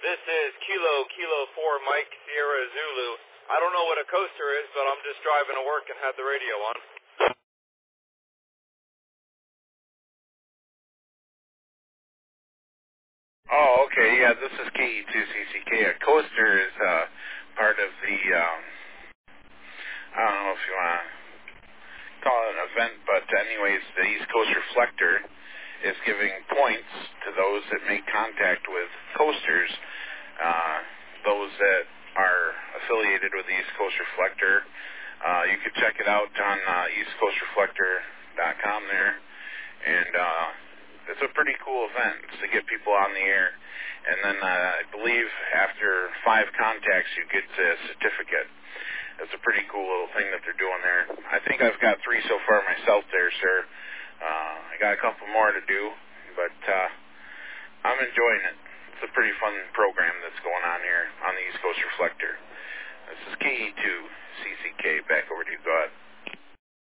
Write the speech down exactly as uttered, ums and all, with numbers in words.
This is Kilo, Kilo four, Mike, Sierra, Zulu. I don't know what a coaster is, but I'm just driving to work and had the radio on. Oh, okay, yeah, this is K E two C C K. A coaster is uh, part of the, um, I don't know if you want to call it an event, but anyways, the East Coast Reflector is giving points to those that make contact with coasters, uh, those that are affiliated with the East Coast Reflector. Uh, you can check it out on uh, east coast reflector dot com there, and uh, it's a pretty cool event. It's to get people on the air, and then uh, I believe after five contacts you get a certificate. It's a pretty cool little thing that they're doing there. I think I've got three so far myself there, sir. Uh, I got a couple more to do, but uh, I'm enjoying it. It's a pretty fun program that's going on here on the East Coast Reflector. This is K E two C C K, back over.